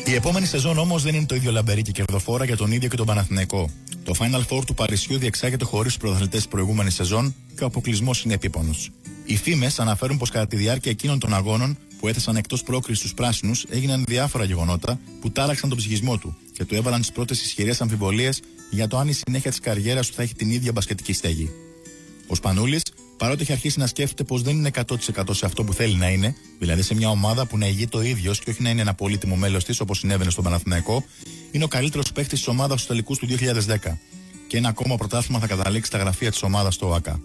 Η επόμενη σεζόν όμως δεν είναι το ίδιο λαμπερή και κερδοφόρα για τον ίδιο και τον Παναθηναϊκό. Το Final Four του Παρισιού διεξάγεται χωρίς τους πρωταθλητές της προηγούμενης σεζόν και ο αποκλεισμός είναι επίπονος. Οι φήμες αναφέρουν πως κατά τη διάρκεια εκείνων των αγώνων που έθεσαν εκτός πρόκρισης τους πράσινους έγιναν διάφορα γεγονότα που τάραξαν τον ψυχισμό του και του έβαλαν τις πρώτες ισχυρές αμφιβολίες για το αν η συνέχεια της καριέρας του θα έχει την ίδια μπασκετική στέγη. Ο Σπανούλης, παρότι έχει αρχίσει να σκέφτεται πως δεν είναι 100% σε αυτό που θέλει να είναι, δηλαδή σε μια ομάδα που να ηγείται ο ίδιος και όχι να είναι ένα πολύτιμο μέλος της όπως συνέβαινε στον Παναθηναϊκό, είναι ο καλύτερος παίκτης της ομάδας στους τελικούς του 2010. Και ένα ακόμα πρωτάθλημα θα καταλήξει στα γραφεία της ομάδας στο ΟΑΚΑ.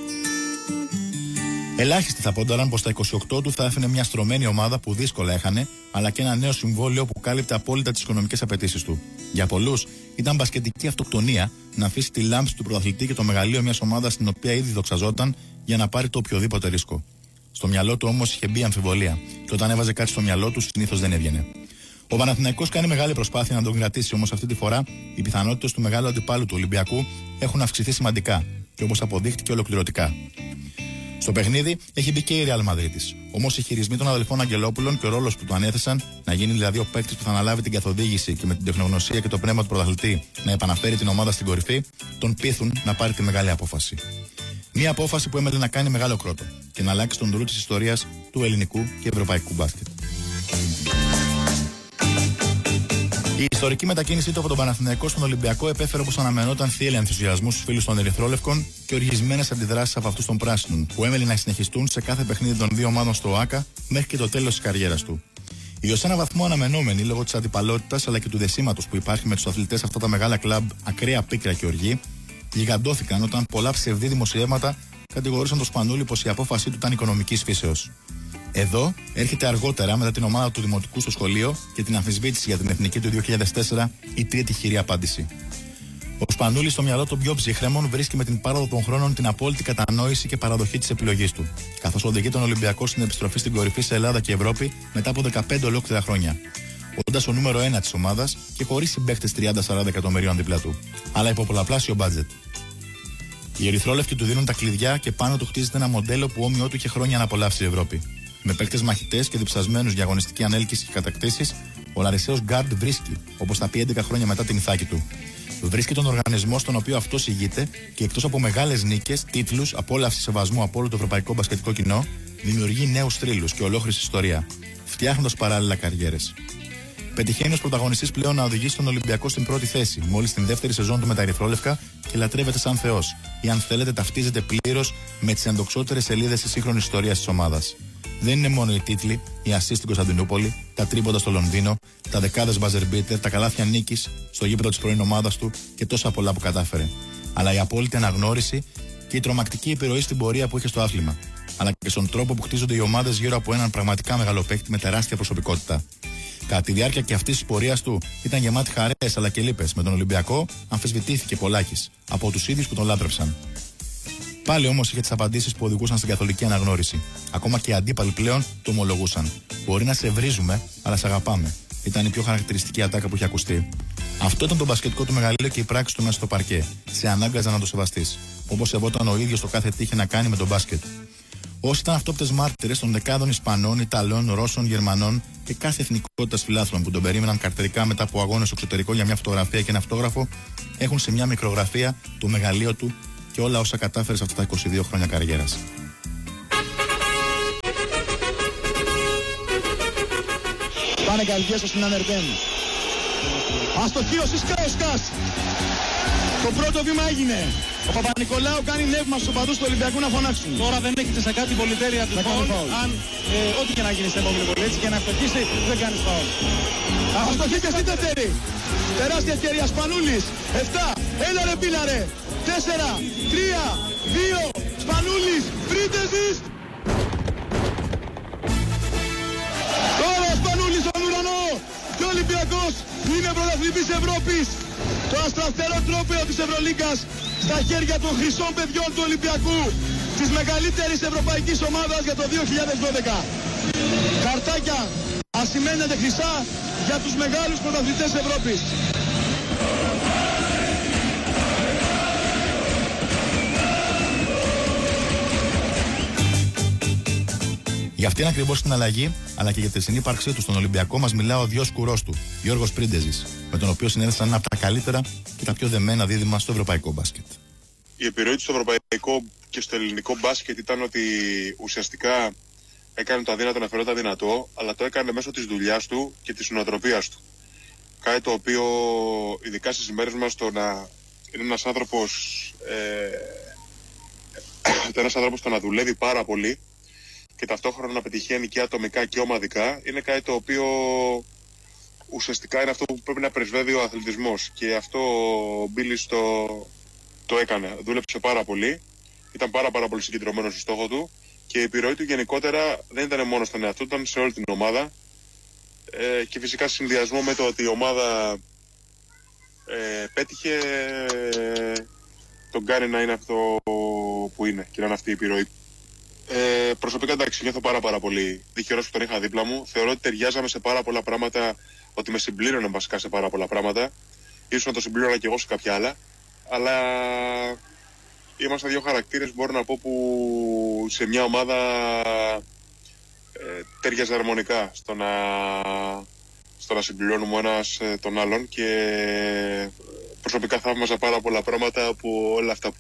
Ελάχιστοι θα πόνταραν πως στα 28 του θα έφερε μια στρωμένη ομάδα που δύσκολα έχανε, αλλά και ένα νέο συμβόλαιο που κάλυπτε απόλυτα τις οικονομικές απαιτήσεις του. Για πολλούς ήταν μπασκετική αυτοκτονία να αφήσει τη λάμψη του πρωταθλητή και το μεγαλείο μιας ομάδας στην οποία ήδη δοξαζόταν για να πάρει το οποιοδήποτε ρίσκο. Στο μυαλό του όμως είχε μπει αμφιβολία, και όταν έβαζε κάτι στο μυαλό του συνήθως δεν έβγαινε. Ο Παναθηναϊκός κάνει μεγάλη προσπάθεια να τον κρατήσει, όμως αυτή τη φορά οι πιθανότητες του μεγάλου αντιπάλου του Ολυμπιακού έχουν αυξηθεί σημαντικά και όπως αποδείχτηκε ολοκληρωτικά. Στο παιχνίδι έχει μπει και η Real Madrid. Όμως οι χειρισμοί των αδελφών Αγγελόπουλων και ο ρόλος που του ανέθεσαν, να γίνει δηλαδή ο παίκτης που θα αναλάβει την καθοδήγηση και με την τεχνογνωσία και το πνεύμα του πρωταθλητή να επαναφέρει την ομάδα στην κορυφή, τον πείθουν να πάρει τη μεγάλη απόφαση. Μια απόφαση που έμελε να κάνει μεγάλο κρότο και να αλλάξει τον ρου της ιστορίας του ελληνικού και ευρωπαϊκού μπάσκετ. Η ιστορική μετακίνησή του από τον Παναθηναϊκό στον Ολυμπιακό επέφερε όπως αναμενόταν θύελλα ενθουσιασμού στους φίλους των Ερυθρόλευκων και οργισμένες αντιδράσεις από αυτούς των Πράσινων, που έμελε να συνεχιστούν σε κάθε παιχνίδι των δύο ομάδων στο ΟΑΚΑ μέχρι και το τέλος της καριέρας του. Οι ως ένα βαθμό αναμενόμενοι λόγω της αντιπαλότητας αλλά και του δεσίματος που υπάρχει με τους αθλητές αυτά τα μεγάλα κλαμπ ακραία πίκρα και οργή, γιγαντώθηκαν όταν πολλά ψευδή δημοσιεύματα κατηγορούσαν τον Σπανούλη πως η απόφασή του ήταν οικονομικής φύσεως. Εδώ έρχεται αργότερα, μετά την ομάδα του Δημοτικού στο σχολείο και την αμφισβήτηση για την εθνική του 2004, η τρίτη χειρή απάντηση. Ο Σπανούλης, στο μυαλό των πιο ψύχρεμων, βρίσκει με την πάροδο των χρόνων την απόλυτη κατανόηση και παραδοχή της επιλογής του, καθώς οδηγεί τον Ολυμπιακό στην επιστροφή στην κορυφή σε Ελλάδα και Ευρώπη μετά από 15 ολόκληρα χρόνια. Όντας ο νούμερο 1 της ομάδας και χωρίς συμπαίκτες 30-40 εκατομμυρίων δίπλα του, αλλά υπό πολλαπλάσιο μπάτζετ. Οι Ερυθρόλευκοι του δίνουν τα κλειδιά και πάνω του χτίζεται ένα μοντέλο που όμοιό του είχε χρόνια να απολαύσει η Ευρώπη. Με παίκτες μαχητές και διψασμένους για αγωνιστική ανέλκυση και κατακτήσεις, ο Λαρισαίος Γκάρντ βρίσκει, όπως τα πει 11 χρόνια μετά την ηθάκη του. Βρίσκει τον οργανισμό στον οποίο αυτός ηγείται και εκτός από μεγάλες νίκες, τίτλους, απόλαυση σεβασμού από όλο το ευρωπαϊκό μπασκετικό κοινό, δημιουργεί νέους θρύλους και ολόκληρη ιστορία, φτιάχνοντας παράλληλα καριέρες. Πετυχαίνει ως πρωταγωνιστής πλέον να οδηγήσει τον Ολυμπιακό στην πρώτη θέση, μόλις την δεύτερη σεζόν του με τα ερυθρόλευκα και λατρεύεται σαν θεός, ή αν θέλετε ταυτίζεται πλήρως με τις ενδοξότερες σελίδες της σύγχρονης ιστορίας της ομάδας. Δεν είναι μόνο οι τίτλοι, οι assist στην Κωνσταντινούπολη, τα τρίποντα στο Λονδίνο, τα δεκάδες buzzer beater, τα καλάθια νίκης στο γήπεδο της πρώην ομάδας του και τόσα πολλά που κατάφερε. Αλλά η απόλυτη αναγνώριση και η τρομακτική επιρροή στην πορεία που είχε στο άθλημα. Αλλά και στον τρόπο που χτίζονται οι ομάδες γύρω από έναν πραγματικά μεγάλο παίκτη με τεράστια προσωπικότητα. Κατά τη διάρκεια και αυτής της πορείας του ήταν γεμάτη χαρές αλλά και λύπες. Με τον Ολυμπιακό αμφισβητήθηκε πολλάκις από τους ίδιους που τον λάτρεψαν. Πάλι όμως είχε τις απαντήσεις που οδηγούσαν στην καθολική αναγνώριση. Ακόμα και οι αντίπαλοι πλέον το ομολογούσαν. Μπορεί να σε βρίζουμε, αλλά σε αγαπάμε. Ήταν η πιο χαρακτηριστική ατάκα που είχε ακουστεί. Αυτό ήταν το μπασκετικό του μεγαλείο και η πράξη του μέσα στο παρκέ. Σε ανάγκαζαν να το σεβαστείς. Όπως σεβόταν ο ίδιος το κάθε τι είχε να κάνει με τον μπάσκετ. Όσοι ήταν αυτόπτες μάρτυρες των δεκάδων Ισπανών, Ιταλών, Ρώσων, Γερμανών και κάθε εθνικότητας φιλάθλων που τον περίμεναν καρτερικά μετά από αγώνες στο εξωτερικό για μια φωτογραφία και ένα αυτόγραφο, έχουν σε μια μικρογραφία το μεγαλείο του και όλα όσα κατάφερε σε αυτά τα 22 χρόνια καριέρας. Πάνε καρδιές στην Ανερτέν. Αστοχείο Σκάος. Το πρώτο βήμα έγινε. Ο Παπα-Νικολάου κάνει νεύμα στους οπαδούς του Ολυμπιακού να φωνάξουν. Τώρα δεν έχετε σε κάτι πολυτέλεια του φάουλ. Αν ό,τι και να γίνει στην επόμενη βολή, έτσι και να ευτοχίσει, δεν κάνεις φάουλ. Αστοχή και στην δεύτερη. Τεράστια ευκαιρία Σπανούλης. 7. Έλα ρε πίλαρε. 4, 3, 2. Σπανούλης. Φρίτεζης. Τώρα ο Σπανούλης στον ουρανό. Και ο Ολυμπιακός είναι πρωταθλητής Ευρώπης. Το αστραφτερό τρόπαιο της Ευρωλίγκας στα χέρια των χρυσών παιδιών του Ολυμπιακού, της μεγαλύτερης ευρωπαϊκής ομάδας για το 2012. Καρτάκια ασημένεται χρυσά για τους μεγάλους πρωταθλητές Ευρώπης. Για αυτήν ακριβώς την αλλαγή, αλλά και για τη συνύπαρξή του στον Ολυμπιακό, μας μιλά ο δυος κουρός του, Γιώργος Πρίντεζης, με τον οποίο συνέδεσαν ένα από τα καλύτερα και τα πιο δεμένα δίδυμα στο ευρωπαϊκό μπάσκετ. Η επιρροή του στο ευρωπαϊκό και στο ελληνικό μπάσκετ ήταν ότι ουσιαστικά έκανε το αδύνατο να φαινόταν δυνατό, αλλά το έκανε μέσω της δουλειάς του και της νοοτροπίας του. Κάτι το οποίο, ειδικά στις ημέρες μας, το να είναι ένας άνθρωπος το να δουλεύει πάρα πολύ και ταυτόχρονα να πετυχαίνει και ατομικά και ομαδικά, είναι κάτι το οποίο ουσιαστικά είναι αυτό που πρέπει να πρεσβεύει ο αθλητισμός. Και αυτό ο Μπίλης το έκανε. Δούλεψε πάρα πολύ, ήταν πάρα πολύ συγκεντρωμένος στο στόχο του και η επιρροή του γενικότερα δεν ήταν μόνο στον εαυτό, ήταν σε όλη την ομάδα. Και φυσικά σε συνδυασμό με το ότι η ομάδα πέτυχε, τον κάνει να είναι αυτό που είναι και να είναι αυτή η επιρροή. Προσωπικά, εντάξει, νιώθω πάρα πολύ τυχερός που τον είχα δίπλα μου. Θεωρώ ότι ταιριάζαμε σε πάρα πολλά πράγματα, ότι με συμπλήρωνε βασικά σε πάρα πολλά πράγματα. Ίσως να το συμπλήρωνα και εγώ σε κάποια άλλα. Αλλά είμαστε δύο χαρακτήρες, μπορώ να πω, που σε μια ομάδα ταιριάζει αρμονικά στο να συμπληρώνουμε ο ένας τον άλλον, και προσωπικά θαύμαζα πάρα πολλά πράγματα από όλα αυτά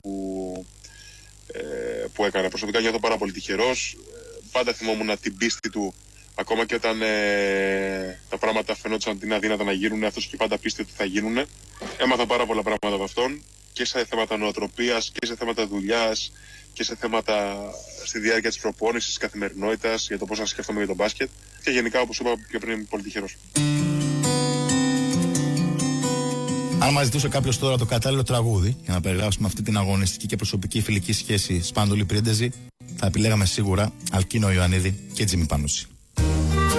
που έκανε. Προσωπικά νιώθω πάρα πολύ τυχερός. Πάντα θυμόμουν την πίστη του, ακόμα και όταν τα πράγματα φαινόντουσαν ότι είναι αδύνατα να γίνουν, αυτός και πάντα πίστη ότι θα γίνουν. Έμαθα πάρα πολλά πράγματα από αυτόν, και σε θέματα νοοτροπίας και σε θέματα δουλειάς και σε θέματα στη διάρκεια της προπόνησης, της καθημερινότητας, για το πώς να σκέφτομαι για τον μπάσκετ, και γενικά, όπως είπα πιο πριν, πολύ τυχερός. Αν μας ζητούσε κάποιος τώρα το κατάλληλο τραγούδι για να περιγράψουμε αυτή την αγωνιστική και προσωπική φιλική σχέση Σπάντουλη Πρίντεζη, θα επιλέγαμε σίγουρα Αλκίνο Ιωαννίδη και Τζίμι Πανούση.